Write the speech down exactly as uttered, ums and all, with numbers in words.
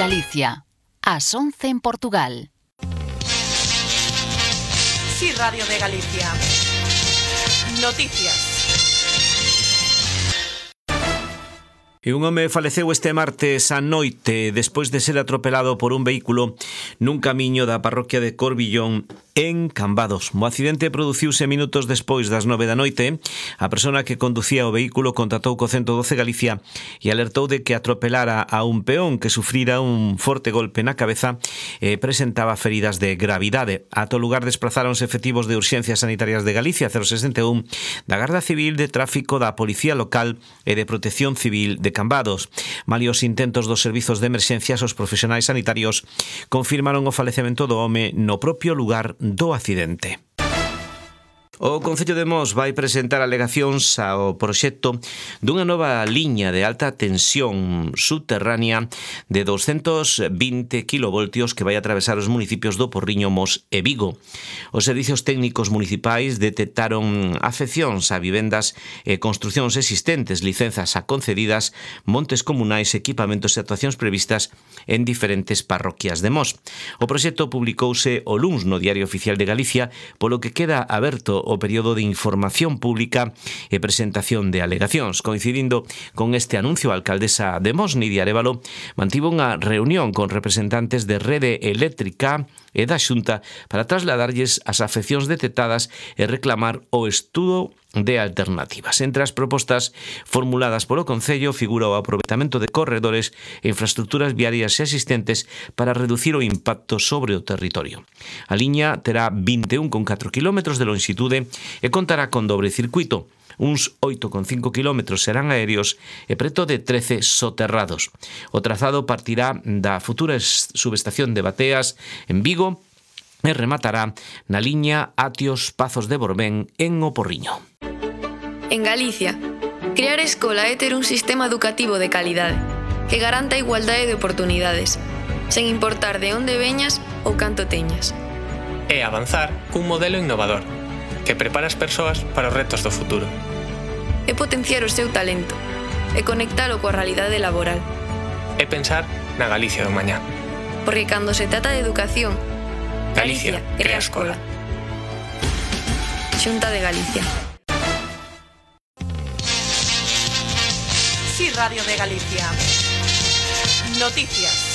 Galicia, ás once en Portugal. Sí, Radio de Galicia. Noticias. E un home faleceu este martes á noite despois de ser atropelado por un vehículo nun camiño da parroquia de Corbillón en Cambados. O accidente produciuse minutos despois das nove da noite. A persona que conducía o vehículo contactou co ciento doce Galicia e alertou de que atropelara a un peón que sufrira un forte golpe na cabeza e presentaba feridas de gravidade. Ata o lugar desplazáronse efectivos de urxencias sanitarias de Galicia cero sesenta e un, da Garda Civil, de Tráfico, da Policía Local e de Protección Civil de Cambados. Malia os intentos dos servizos de emerxencias, os profesionais sanitarios confirmaron o falecemento do home no propio lugar do accidente. O Concello de Mos vai presentar alegacións ao proxecto dunha nova liña de alta tensión subterránea de doscientos vinte kilovoltios que vai atravesar os municipios do Porriño, Mos e Vigo. Os servizos técnicos municipais detectaron afeccións a vivendas e construcións existentes, licenzas a concedidas, montes comunais, equipamentos e actuacións previstas en diferentes parroquias de Mos. O proxecto publicouse o luns no Diario Oficial de Galicia, polo que queda aberto o período de información pública e presentación de alegacións. Coincidindo con este anuncio, a alcaldesa de Mos, Nidia Arévalo, mantivo unha reunión con representantes de Rede Eléctrica e da Xunta para trasladarlles as afeccións detectadas e reclamar o estudo de alternativas. Entre as propostas formuladas polo Concello figura o aproveitamento de corredores e infraestructuras viarias existentes para reducir o impacto sobre o territorio. A liña terá vinte e un coma catro kilómetros de longitude e contará con dobre circuito. Uns oito coma cinco kilómetros serán aéreos e preto de trece soterrados. O trazado partirá da futura subestación de Bateas en Vigo e rematará na liña Atios Pazos de Borbén en O Porriño. En Galicia, crear escola é ter un sistema educativo de calidade que garanta a igualdade de oportunidades, sen importar de onde veñas ou canto teñas. É avanzar cun modelo innovador que prepara as persoas para os retos do futuro. É potenciar o seu talento e conectalo coa realidade laboral. É pensar na Galicia do mañá. Porque cando se trata de educación, Galicia crea escola. Xunta de Galicia. Sí, Radio de Galicia. Noticias.